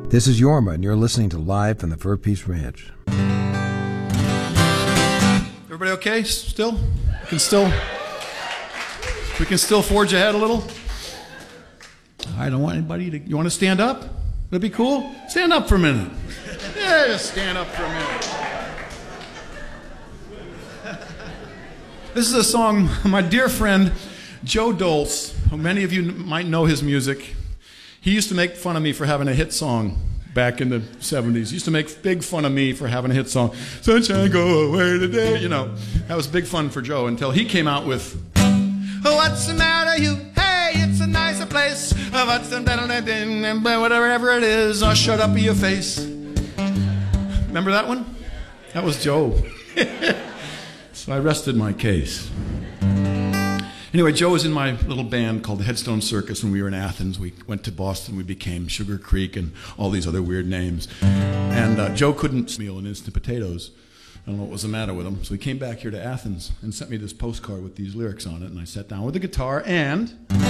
This is Yorma, and you're listening to Live from the Fur Peace Ranch. Everybody okay still? We can still forge ahead a little? I don't want anybody to... You want to stand up? That'd be cool? Stand up for a minute. Yeah, just stand up for a minute. This is a song, my dear friend Joe Dolce, who many of you might know his music. He used to make fun of me for having a hit song back in the 70s. He used to make big fun of me for having a hit song. Sunshine, go away today. You know, that was big fun for Joe until he came out with, what's the matter, you? Hey, it's a nicer place. What's the whatever it is. Oh, shut up in your face. Remember that one? That was Joe. So I rested my case. Anyway, Joe was in my little band called the Headstone Circus when we were in Athens. We went to Boston. We became Sugar Creek and all these other weird names. And Joe couldn't meal and instant potatoes. I don't know what was the matter with him. So he came back here to Athens and sent me this postcard with these lyrics on it. And I sat down with the guitar and...